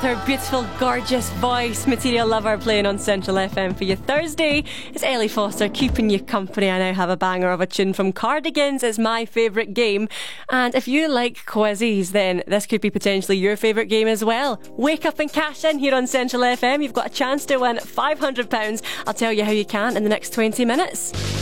Her beautiful, gorgeous voice, Material Lover, playing on Central FM for you. Thursday, it's Ellie Foster keeping you company. I now have a banger of a tune from Cardigans. It's my favourite game. And if you like quizzes, then this could be potentially your favourite game as well. Wake up and cash in here on Central FM. You've got a chance to win £500. I'll tell you how you can in the next 20 minutes.